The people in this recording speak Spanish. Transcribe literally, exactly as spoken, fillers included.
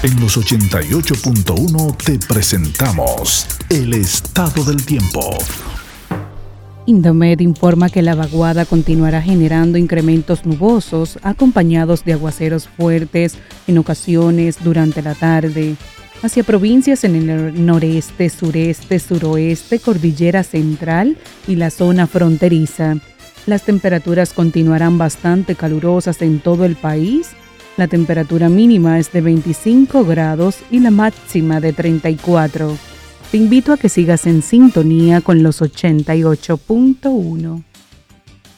En los ochenta y ocho punto uno te presentamos el estado del tiempo. Indomed informa que la vaguada continuará generando incrementos nubosos acompañados de aguaceros fuertes en ocasiones durante la tarde hacia provincias en el noreste, sureste, suroeste, cordillera central y la zona fronteriza. Las temperaturas continuarán bastante calurosas en todo el país. La temperatura mínima es de veinticinco grados y la máxima de treinta y cuatro. Te invito a que sigas en sintonía con los ochenta y ocho punto uno.